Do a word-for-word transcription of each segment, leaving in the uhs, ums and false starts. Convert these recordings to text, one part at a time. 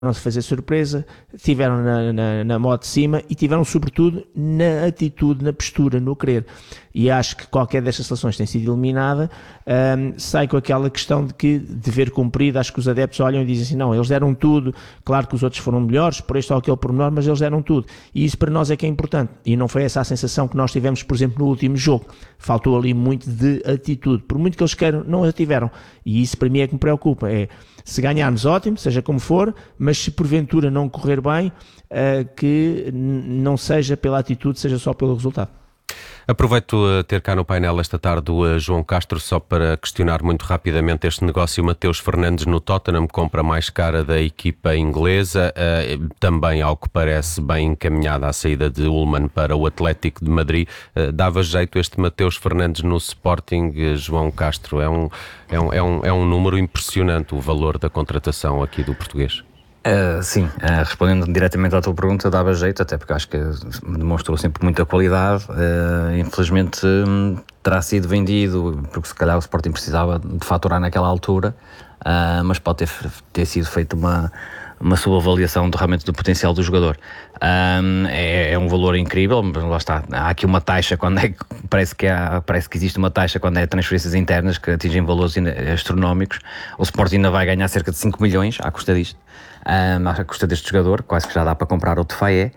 a fazer surpresa, tiveram na, na, na moto de cima e tiveram sobretudo na atitude, na postura, no querer. E acho que qualquer destas seleções tem sido eliminada, um, sai com aquela questão de que dever cumprido. Acho que os adeptos olham e dizem assim, não, eles deram tudo, claro que os outros foram melhores, por este ou aquele pormenor, mas eles deram tudo. E isso para nós é que é importante. E não foi essa a sensação que nós tivemos, por exemplo, no último jogo. Faltou ali muito de atitude, por muito que eles queiram, não a tiveram. E isso para mim é que me preocupa, é se ganharmos, ótimo, seja como for, mas se porventura não correr bem, uh, que n- não seja pela atitude, seja só pelo resultado. Aproveito a ter cá no painel esta tarde o João Castro só para questionar muito rapidamente este negócio. Mateus Fernandes no Tottenham, compra mais cara da equipa inglesa, uh, também ao que parece bem encaminhada a saída de Ullmann para o Atlético de Madrid. Uh, dava jeito este Mateus Fernandes no Sporting, uh, João Castro? É um, é, um, é, um, é um número impressionante o valor da contratação aqui do português. Uh, sim, uh, respondendo diretamente à tua pergunta, dava jeito, até porque acho que demonstrou sempre muita qualidade. Uh, infelizmente um, terá sido vendido, porque se calhar o Sporting precisava de faturar naquela altura, uh, mas pode ter, ter sido feita uma, uma subavaliação do, realmente do potencial do jogador. Um, é, é um valor incrível, mas lá está, há aqui uma taxa, quando é, parece, que há, parece que existe uma taxa quando é transferências internas que atingem valores astronómicos. O Sporting ainda vai ganhar cerca de cinco milhões à custa disto. Um, à custa deste jogador, quase que já dá para comprar outro Faé,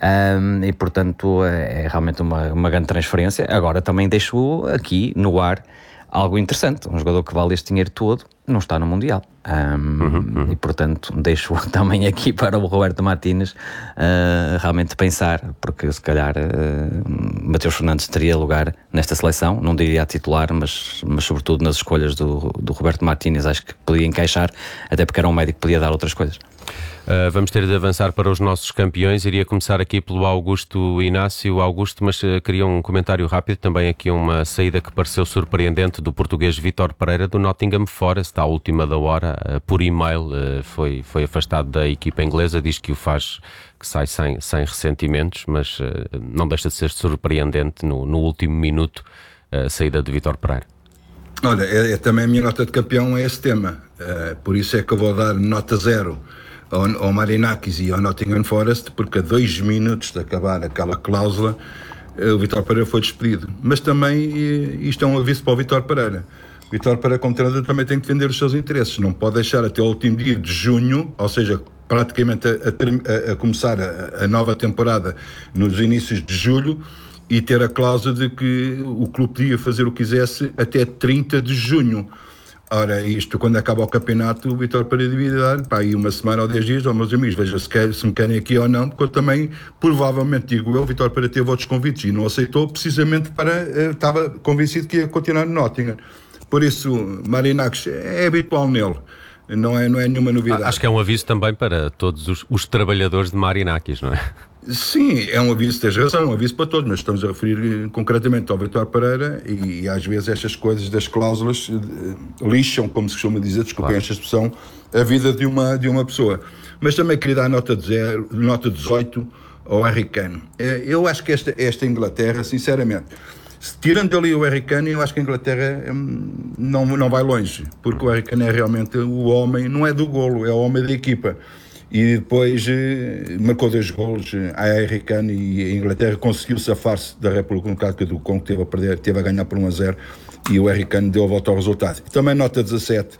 um, e portanto é, é realmente uma, uma grande transferência. Agora também deixo aqui no ar algo interessante, um jogador que vale este dinheiro todo não está no Mundial, um, uhum, uhum. e portanto deixo também aqui para o Roberto Martínez uh, realmente pensar, porque se calhar uh, Mateus Fernandes teria lugar nesta seleção, não diria a titular, mas, mas sobretudo nas escolhas do, do Roberto Martínez acho que podia encaixar, até porque era um médico que podia dar outras coisas. Uh, vamos ter de avançar para os nossos campeões. Iria começar aqui pelo Augusto Inácio. Augusto, mas uh, queria um comentário rápido. Também aqui uma saída que pareceu surpreendente do português Vítor Pereira do Nottingham Forest, à última da hora, uh, por e-mail, uh, foi, foi afastado da equipa inglesa. Diz que o faz, que sai sem, sem ressentimentos, mas uh, não deixa de ser surpreendente no, no último minuto a uh, saída de Vítor Pereira. Olha, é, é também a minha nota de campeão é esse tema, uh, por isso é que eu vou dar nota zero ao, ao Marinakis e ao Nottingham Forest, porque a dois minutos de acabar aquela cláusula uh, o Vítor Pereira foi despedido. Mas também uh, isto é um aviso para o Vítor Pereira. O Vítor Pereira, como treinador, também tem que defender os seus interesses, não pode deixar até o último dia de junho, ou seja, praticamente a, a, a começar a, a nova temporada nos inícios de julho, e ter a cláusula de que o clube podia fazer o que quisesse até trinta de junho. Ora, isto, quando acaba o campeonato, o Vítor Pereira devia dar, pá, aí uma semana ou dez dias, oh, meus amigos, veja se, quer, se me querem aqui ou não, porque eu também, provavelmente, digo eu, o Vítor Pereira teve outros convites e não aceitou, precisamente para, uh, estava convencido que ia continuar no Nottingham. Por isso, Marinakis é habitual nele. Não é, não é nenhuma novidade. Acho que é um aviso também para todos os, os trabalhadores de Marinakis, não é? Sim, é um aviso, tens razão, é um aviso para todos, mas estamos a referir concretamente ao Vítor Pereira e, e às vezes estas coisas das cláusulas uh, lixam, como se costuma dizer, desculpem claro. Esta expressão, a vida de uma, de uma pessoa. Mas também queria dar nota, de zero, nota dezoito ao Harry Kane. Eu acho que esta, esta Inglaterra, sinceramente, tirando ali o Harry Kane, eu acho que a Inglaterra hum, não, não vai longe, porque o Harry Kane é realmente o homem, não é do golo, é o homem da equipa. E depois eh, marcou dois golos eh, a Harry Kane e a Inglaterra conseguiu safar-se da República Democrática do Congo, que teve a perder, teve a ganhar por um a zero, e o Harry Kane deu a volta ao resultado. Também nota dezassete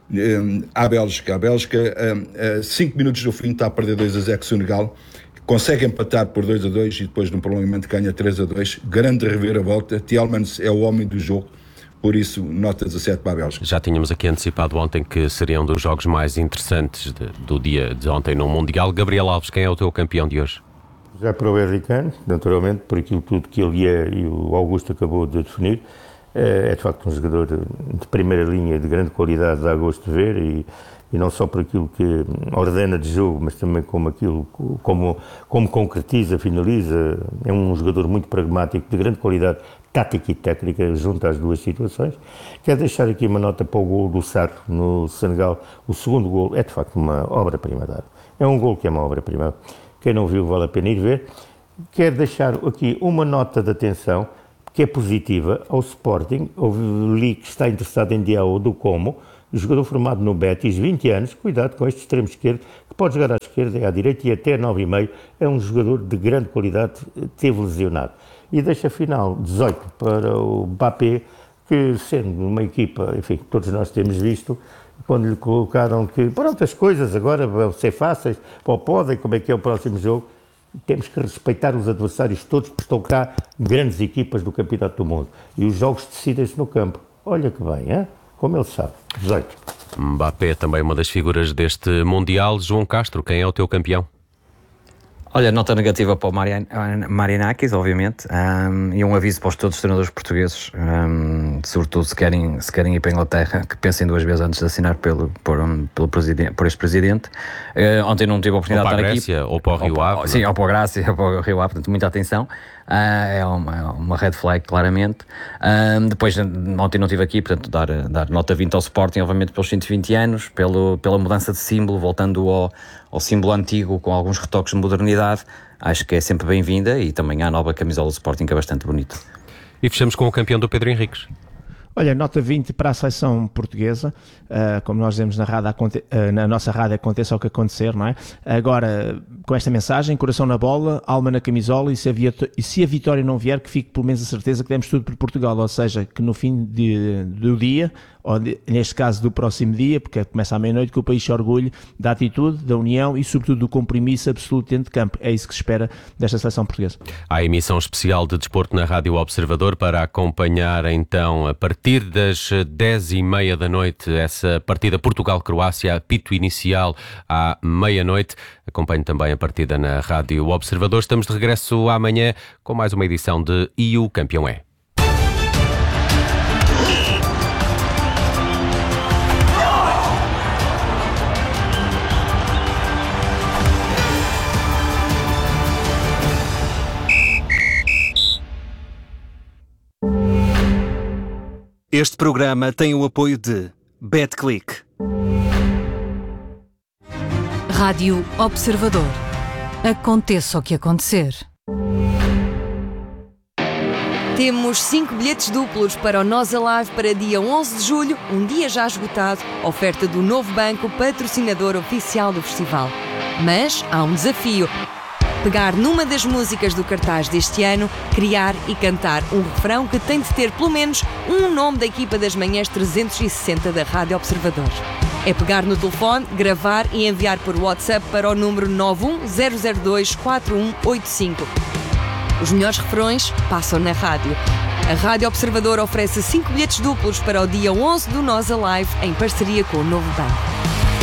eh, à Bélgica. A Bélgica, a cinco minutos do fim, está a perder dois a zero com o Senegal, consegue empatar por dois a dois e depois no prolongamento ganha três a dois. Grande reviravolta. Tielemans é o homem do jogo. Por isso, nota dezassete para a Bélgica. Já tínhamos aqui antecipado ontem que seria um dos jogos mais interessantes de, do dia de ontem no Mundial. Gabriel Alves, quem é o teu campeão de hoje? Já para o Harry Kane, naturalmente, por aquilo tudo que ele é e o Augusto acabou de definir. É de facto um jogador de primeira linha, de grande qualidade, dá gosto de ver e, e não só por aquilo que ordena de jogo, mas também como aquilo, como, como concretiza, finaliza. É um jogador muito pragmático, de grande qualidade tática e técnica junto às duas situações. Quero deixar aqui uma nota para o gol do Sarr no Senegal. O segundo gol é de facto uma obra-prima dada. É um gol que é uma obra-prima. Quem não viu vale a pena ir ver. Quero deixar aqui uma nota de atenção que é positiva ao Sporting. Houve ali que está interessado em Diao do Como, jogador formado no Betis, vinte anos, cuidado com este extremo esquerdo, que pode jogar à esquerda e à direita e até nove e meio, é um jogador de grande qualidade, teve lesionado. E deixa afinal dezoito para o Mbappé, que sendo uma equipa, enfim, que todos nós temos visto, quando lhe colocaram que, pronto, as coisas agora vão ser fáceis, ou podem, como é que é o próximo jogo, temos que respeitar os adversários todos, porque estão cá grandes equipas do Campeonato do Mundo. E os jogos decidem-se no campo. Olha que bem, hein? Como ele sabe. dezoito. Mbappé também uma das figuras deste Mundial. João Castro, quem é o teu campeão? Olha, nota negativa para o Marian, Marianakis, obviamente, um, e um aviso para os todos os treinadores portugueses, um, sobretudo se querem, se querem ir para a Inglaterra, que pensem duas vezes antes de assinar pelo, por, um, pelo presidente, por este presidente. Uh, ontem não tive a oportunidade de estar aqui. Ou para o Rio Ave. Sim, ou para a Grécia, ou para o Rio Ave, portanto, muita atenção. Uh, é uma, uma red flag, claramente. Uh, depois, ontem não estive aqui, portanto, dar, dar nota vinte ao Sporting, obviamente, pelos cento e vinte anos, pelo, pela mudança de símbolo, voltando ao, ao símbolo antigo, com alguns retoques de modernidade. Acho que é sempre bem-vinda, e também a nova camisola do Sporting, que é bastante bonito. E fechamos com o campeão do Pedro Henriques. Olha, nota vinte para a seleção portuguesa, uh, como nós dizemos na, rádio, uh, na nossa rádio, aconteça o que acontecer, não é? Agora, com esta mensagem, coração na bola, alma na camisola, e se a, vitória, e se a vitória não vier, que fique pelo menos a certeza que demos tudo por Portugal, ou seja, que no fim de, do dia, ou de, neste caso do próximo dia, porque começa à meia-noite, que o país se orgulhe da atitude, da união e sobretudo do compromisso absoluto dentro de campo. É isso que se espera desta seleção portuguesa. Há a emissão especial de desporto na Rádio Observador para acompanhar então a partir das dez e meia da noite essa partida Portugal-Croácia, apito inicial à meia-noite. Acompanhe também a partida na Rádio Observador. Estamos de regresso amanhã com mais uma edição de E o Campeão é. Este programa tem o apoio de BetClick. Rádio Observador. Aconteça o que acontecer. Temos cinco bilhetes duplos para o Nós Alive para dia onze de julho, um dia já esgotado, oferta do Novo Banco, patrocinador oficial do festival. Mas há um desafio. Pegar numa das músicas do cartaz deste ano, criar e cantar um refrão que tem de ter pelo menos um nome da equipa das manhãs trezentos e sessenta da Rádio Observador. É pegar no telefone, gravar e enviar por WhatsApp para o número nove um zero zero dois quatro um oito cinco. Os melhores refrões passam na rádio. A Rádio Observador oferece cinco bilhetes duplos para o dia onze do Nós Alive, em parceria com o Novo Banco.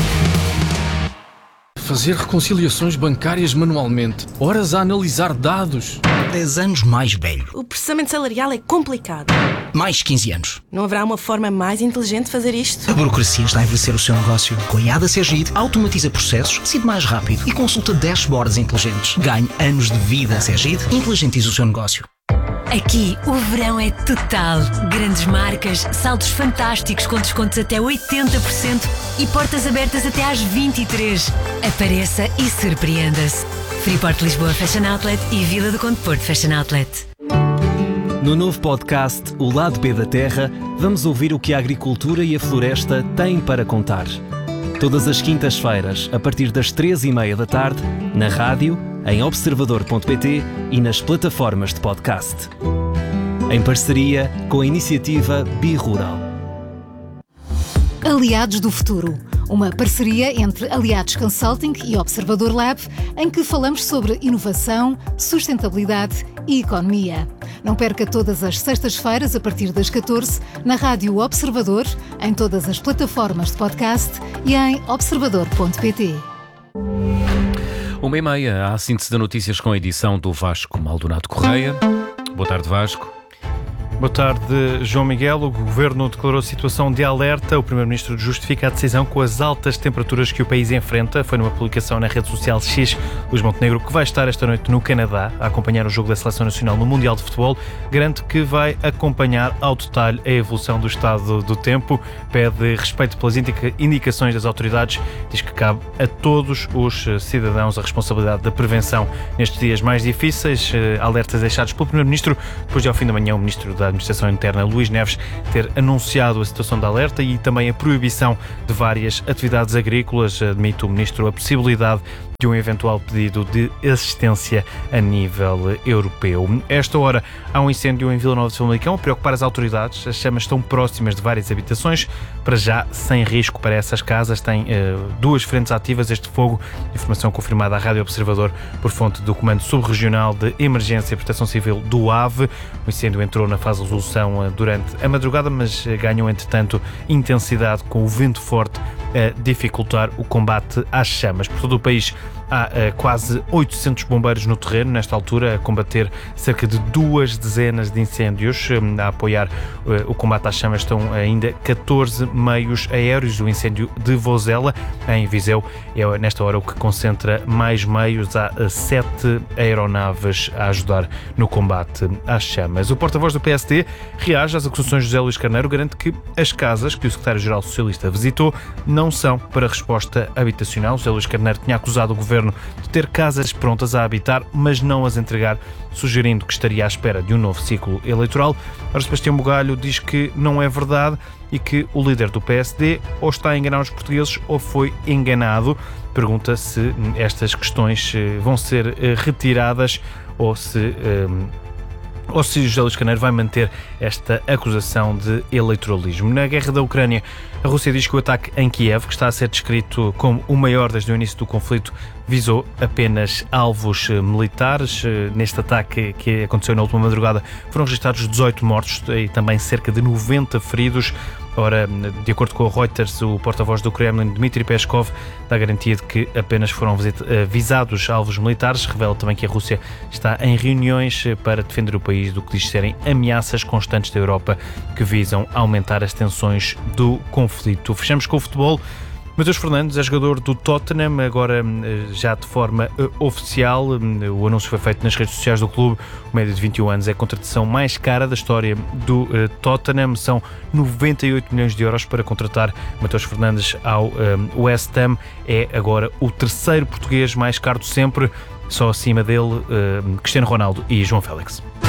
Fazer reconciliações bancárias manualmente, horas a analisar dados. dez anos mais velho. O processamento salarial é complicado. Mais quinze anos. Não haverá uma forma mais inteligente de fazer isto? A burocracia está a envelhecer o seu negócio. Com a I A D A Segid, automatiza processos, decide mais rápido e consulta dashboards inteligentes. Ganhe anos de vida. Segid, inteligentiza o seu negócio. Aqui o verão é total. Grandes marcas, saldos fantásticos com descontos até oitenta por cento e portas abertas até às vinte e três. Apareça e surpreenda-se. Freeport Lisboa Fashion Outlet e Vila do Conde Porto Fashion Outlet. No novo podcast O Lado B da Terra, vamos ouvir o que a agricultura e a floresta têm para contar. Todas as quintas-feiras, a partir das três e meia da tarde, na rádio, em observador ponto pt e nas plataformas de podcast. Em parceria com a iniciativa Bi-Rural. Aliados do Futuro, uma parceria entre Aliados Consulting e Observador Lab, em que falamos sobre inovação, sustentabilidade e economia. Não perca todas as sextas-feiras, a partir das catorze, na Rádio Observador, em todas as plataformas de podcast e em observador ponto pt. Uma e meia, a síntese de notícias com a edição do Vasco Maldonado Correia. Boa tarde, Vasco. Boa tarde, João Miguel. O Governo declarou situação de alerta. O Primeiro-Ministro justifica a decisão com as altas temperaturas que o país enfrenta. Foi numa publicação na rede social X. Luís Montenegro, que vai estar esta noite no Canadá a acompanhar o jogo da Seleção Nacional no Mundial de Futebol, garante que vai acompanhar ao detalhe a evolução do estado do tempo. Pede respeito pelas indica- indicações das autoridades. Diz que cabe a todos os cidadãos a responsabilidade da prevenção nestes dias mais difíceis. Alertas deixados pelo Primeiro-Ministro. Depois de, ao fim da manhã, o Ministro da da Administração Interna, Luís Neves, ter anunciado a situação de alerta e também a proibição de várias atividades agrícolas. Admite o Ministro a possibilidade de um eventual pedido de assistência a nível europeu. Esta hora há um incêndio em Vila Nova de Famalicão a preocupar as autoridades. As chamas estão próximas de várias habitações, para já sem risco para essas casas. Tem uh, duas frentes ativas este fogo, informação confirmada à Rádio Observador por fonte do Comando Subregional de Emergência e Proteção Civil do AVE. O incêndio entrou na fase de resolução uh, durante a madrugada, mas uh, ganhou entretanto intensidade com o vento forte a dificultar o combate às chamas. Por todo o país há uh, quase oitocentos bombeiros no terreno, nesta altura, a combater cerca de duas dezenas de incêndios. Um, a apoiar uh, o combate às chamas estão ainda catorze meios aéreos. O incêndio de Vozela, em Viseu, é nesta hora o que concentra mais meios. Há uh, sete aeronaves a ajudar no combate às chamas. O porta-voz do P S D reage às acusações de José Luís Carneiro, garante que as casas que o secretário-geral socialista visitou não são para resposta habitacional. José Luís Carneiro tinha acusado o governo de ter casas prontas a habitar, mas não as entregar, sugerindo que estaria à espera de um novo ciclo eleitoral. Ora, Sebastião Bugalho diz que não é verdade e que o líder do P S D ou está a enganar os portugueses ou foi enganado. Pergunta se estas questões vão ser retiradas ou se... Um, ou se José Luís Carneiro vai manter esta acusação de eleitoralismo. Na guerra da Ucrânia, a Rússia diz que o ataque em Kiev, que está a ser descrito como o maior desde o início do conflito, visou apenas alvos militares. Neste ataque que aconteceu na última madrugada foram registrados dezoito mortos e também cerca de noventa feridos. Ora, de acordo com o Reuters, o porta-voz do Kremlin, Dmitry Peskov, dá a garantia de que apenas foram visados alvos militares. Revela também que a Rússia está em reuniões para defender o país do que diz serem ameaças constantes da Europa que visam aumentar as tensões do conflito. Fechamos com o futebol. Mateus Fernandes é jogador do Tottenham, agora já de forma uh, oficial. O anúncio foi feito nas redes sociais do clube. O médio de vinte e um anos é a contratação mais cara da história do uh, Tottenham. São noventa e oito milhões de euros para contratar Mateus Fernandes ao um, West Ham. É agora o terceiro português mais caro de sempre, só acima dele uh, Cristiano Ronaldo e João Félix.